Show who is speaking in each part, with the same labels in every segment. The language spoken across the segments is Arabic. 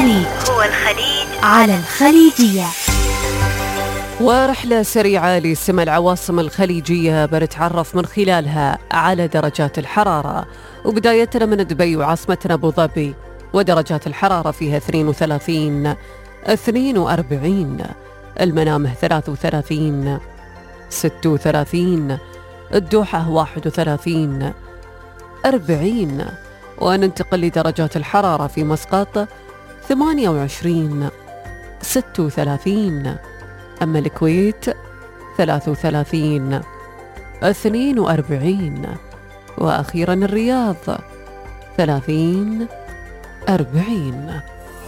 Speaker 1: الخليج على الخليجية.
Speaker 2: ورحلة سريعة لسمى العواصم الخليجية بنتعرف من خلالها على درجات الحرارة، وبدايتنا من دبي وعاصمتنا أبو ظبي، ودرجات الحرارة فيها 32 42، المنامه 33 36، الدوحة 31 40، وننتقل لدرجات الحرارة في مسقط 28 36، أما الكويت 33 42، وأخيرا الرياض 30 40.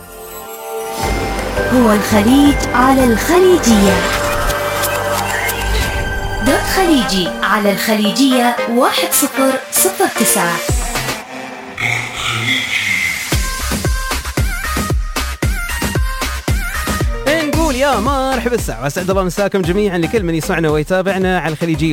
Speaker 1: هو الخليج على الخليجية. دوت خليجي على الخليجية 1009.
Speaker 3: نقول يا مرحبا الساعة واسعد الله مساكم جميعا لكل من يسمعنا ويتابعنا على الخليجية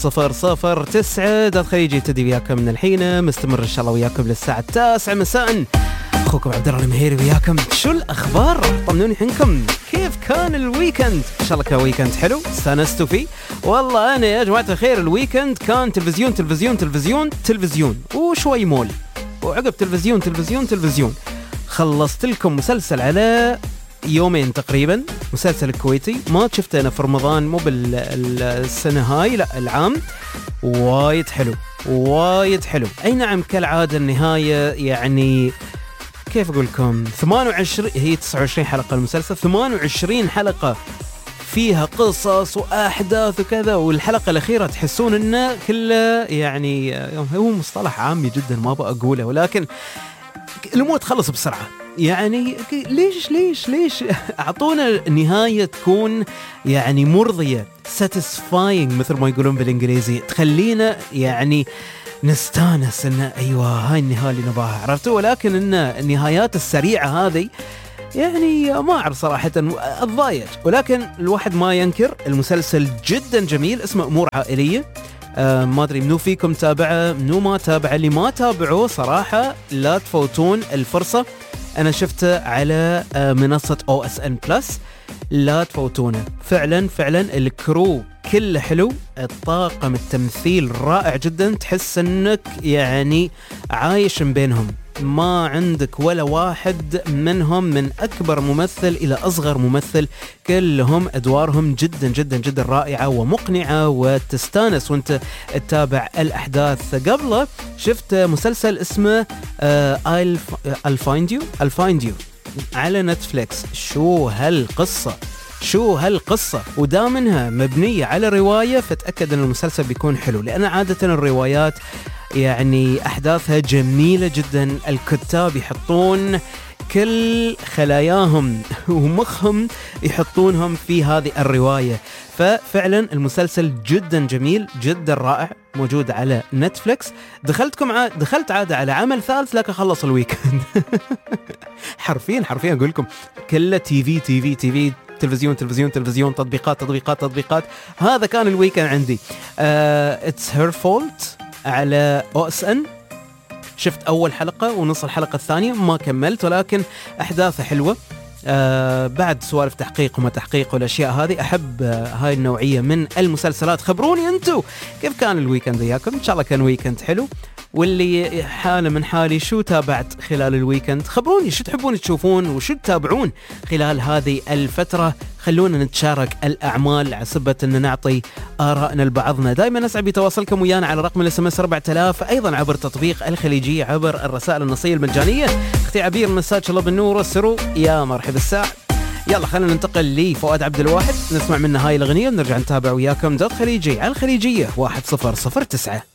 Speaker 3: 1009. دوت خليجي يبتدي وياكم من الحين، مستمر ان شاء الله وياكم للساعة 9 مساء. اخوكم عبد الله المهيري وياكم. شو الاخبار؟ طمنوني عنكم، كيف كان الويكند؟ ان شاء الله كان ويكند حلو استانستوا فيه. والله انا يا جماعة الخير الويكند كان تلفزيون تلفزيون تلفزيون تلفزيون وشوي مول، وعقب تلفزيون تلفزيون تلفزيون خلصت لكم مسلسل على يومين تقريبا، مسلسل كويتي ما شفته انا في رمضان، مو بالسنة هاي لا العام. وايد حلو وايد حلو. اي نعم كالعادة النهاية يعني كيف اقول لكم 28 هي 29 حلقة المسلسل، 28 حلقة فيها قصص واحداث وكذا، والحلقة الاخيرة تحسون انه كله يعني هو مصطلح عامي جدا ما بقوله، ولكن الامور تخلص بسرعة. يعني ليش اعطونا نهاية تكون يعني مرضية satisfying مثل ما يقولون بالانجليزي، تخلينا يعني نستانس ان ايوه هاي النهاية اللي نباها، عرفتوا؟ ولكن ان النهايات السريعة هذه يعني ما اعرف صراحة الضايج. ولكن الواحد ما ينكر المسلسل جدا جميل، اسمه امور عائلية. ما أدري منو فيكم تابعه منو ما تابعه، اللي ما تابعوه صراحة لا تفوتون الفرصة. أنا شفته على منصة OSN Plus، لا تفوتونه. فعلا الكرو كله حلو، الطاقم التمثيل رائع جدا، تحس أنك يعني عايش بينهم، ما عندك ولا واحد منهم من أكبر ممثل إلى أصغر ممثل، كلهم أدوارهم جدا جدا جدا رائعة ومقنعة، وتستانس وانت تتابع الأحداث. قبله شفت مسلسل اسمه I'll find you على نتفليكس. شو هالقصة ودامنها مبنية على رواية، فتأكد أن المسلسل بيكون حلو، لأن عادة الروايات يعني أحداثها جميلة جدا، الكتاب يحطون كل خلاياهم ومخهم يحطونهم في هذه الرواية. ففعلا المسلسل جدا جميل جدا رائع، موجود على نتفليكس. دخلت عادة على عمل ثالث لكن خلص الويكند. حرفيا أقول لكم كله تي في تلفزيون تطبيقات. هذا كان الويكند عندي. It's her fault على OSN، شفت أول حلقة ونص الحلقة الثانية ما كملت، ولكن أحداثه حلوة. بعد سوالف تحقيق وما تحقيق والأشياء هذه، أحب هاي النوعية من المسلسلات. خبروني أنتو كيف كان الويكند وياكم، إن شاء الله كان ويكند حلو. واللي حالة من حالي شو تابعت خلال الويكند، خبروني شو تحبون تشوفون وشو تتابعون خلال هذه الفترة. خلونا نتشارك الأعمال عصبة أن نعطي آرائنا لبعضنا. دائما نسعد بتواصلكم ويانا على رقم الSMS 4000، أيضا عبر تطبيق الخليجية عبر الرسائل النصية المجانية. اختي عبير مساج الله بالنور والسرور، يا مرحبا الساعة. يلا خلينا ننتقل لفؤاد عبد الواحد، نسمع منه هاي الأغنية ونرجع نتابع وياكم دوت خليجي على الخليجية 1009.